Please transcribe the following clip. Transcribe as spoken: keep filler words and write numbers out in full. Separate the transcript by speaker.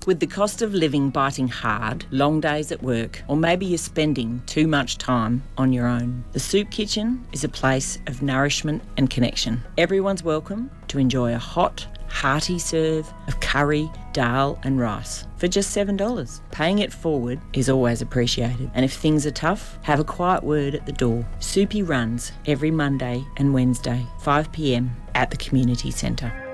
Speaker 1: With the cost of living biting hard, long days at work, or maybe you're spending too much time on your own, the Soup Kitchen is a place of nourishment and connection. Everyone's welcome to enjoy a hot, hearty serve of curry, dal and rice for just seven dollars. Paying it forward is always appreciated, and if things are tough, have a quiet word at the door. Soupy runs every Monday and Wednesday, five p m at the community centre.